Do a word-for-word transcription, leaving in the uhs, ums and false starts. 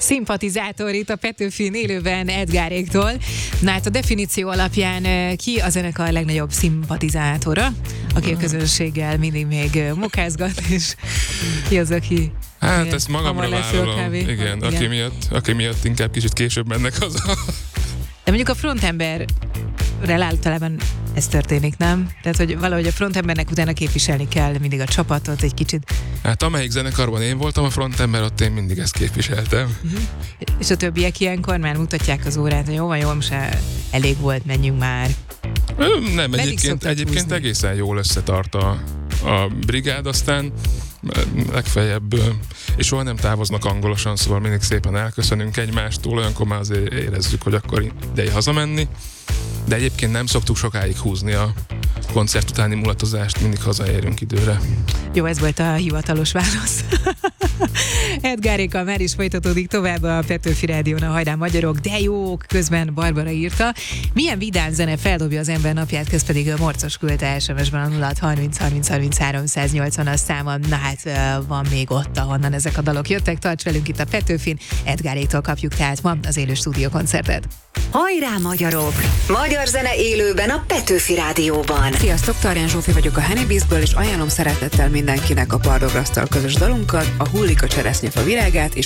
Szimpatizátor itt a Petőfin élőben Edgáréktól. Na hát a definíció alapján ki a zenekar legnagyobb szimpatizátora, aki a közönséggel mindig még mokázgat, és ki az, aki... Hát ezt magamra vállalom, igen, igen. Aki, miatt, aki miatt inkább kicsit később mennek haza. De mondjuk a frontemberrel általában ez történik, nem? Tehát, hogy valahogy a frontembernek utána képviselni kell mindig a csapatot egy kicsit. Hát amelyik zenekarban én voltam a frontember, ott én mindig ezt képviseltem. Uh-huh. És a többiek ilyenkor már mutatják az órát, hogy jó van, jó, most elég volt, menjünk már. Nem, Meddig egyébként, egyébként egészen jól összetart a, a brigád, aztán legfeljebb, és soha nem távoznak angolosan, szóval mindig szépen elköszönünk egymástól, olyankor már azért érezzük, hogy akkor ideje hazamenni, de egyébként nem szoktuk sokáig húzni a koncert utáni mulatozást, mindig hazaérünk időre. Jó, ez volt a hivatalos válasz. Edgárékkal már is folytatódik tovább a Petőfi Rádión a Hajrá Magyarok, de jók, közben Barbara írta. Milyen vidám zene feldobja az ember napját, köz pedig a Morcos küldte es em es-ben a nulla hat harminc harminc harminchárom száznyolcvan a számon. Na hát van még ott, ahonnan ezek a dalok jöttek. Tarts velünk itt a Petőfin, Edgáréktól kapjuk tehát ma az élő stúdiókoncertet. Hajrá Magyarok! Magyar zene élőben a Petőfi Rádióban. Sziasztok, Tarján Zsófi vagyok a Honeybizből, és ajánlom szeretettel mindenkinek a Pardograsztal közös dalunkat, a Hullik a cseresznyefa virágát, és